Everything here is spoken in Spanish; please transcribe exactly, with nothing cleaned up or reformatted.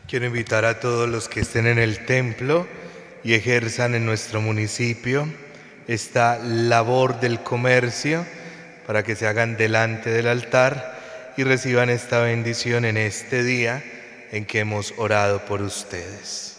Quiero invitar a todos los que estén en el templo y ejerzan en nuestro municipio esta labor del comercio para que se hagan delante del altar y reciban esta bendición en este día en que hemos orado por ustedes.